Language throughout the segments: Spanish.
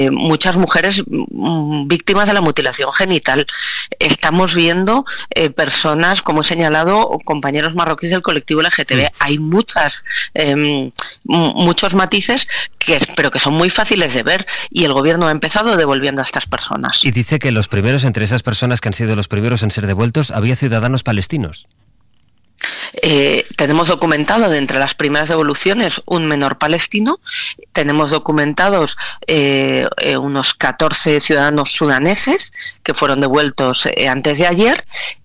muchas mujeres víctimas de la mutilación genital. Estamos viendo personas, como he señalado, compañeros marroquíes del colectivo LGTB. Hay muchos matices pero que son muy fáciles de ver, y el gobierno ha empezado devolviendo a estas personas. Y dice que los primeros, entre esas personas que han sido los primeros en ser devueltos, había ciudadanos palestinos. Tenemos documentado de entre las primeras devoluciones un menor palestino, tenemos documentados unos 14 ciudadanos sudaneses que fueron devueltos antes de ayer,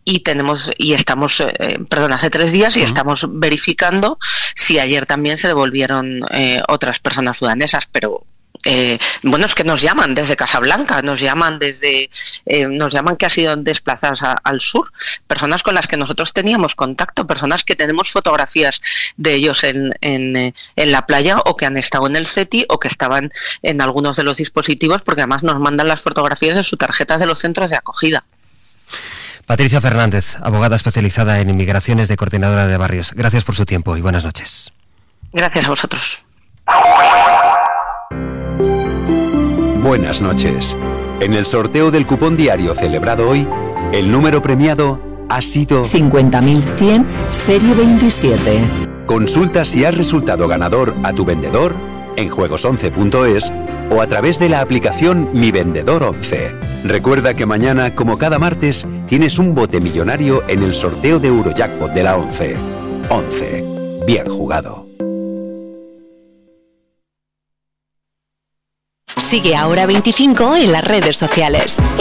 hace 3 días, y estamos verificando si ayer también se devolvieron otras personas sudanesas, pero es que nos llaman desde Casablanca, nos llaman que han sido desplazadas al sur, personas con las que nosotros teníamos contacto, personas que tenemos fotografías de ellos en la playa, o que han estado en el CETI, o que estaban en algunos de los dispositivos, porque además nos mandan las fotografías de sus tarjetas de los centros de acogida. Patricia Fernández, abogada especializada en inmigraciones de Coordinadora de Barrios. Gracias por su tiempo y buenas noches. Gracias a vosotros. Buenas noches. En el sorteo del cupón diario celebrado hoy, el número premiado ha sido 50.100, serie 27. Consulta si has resultado ganador a tu vendedor en juegos11.es o a través de la aplicación Mi Vendedor 11. Recuerda que mañana, como cada martes, tienes un bote millonario en el sorteo de Eurojackpot de la 11. 11. Bien jugado. Sigue Ahora 25 en las redes sociales.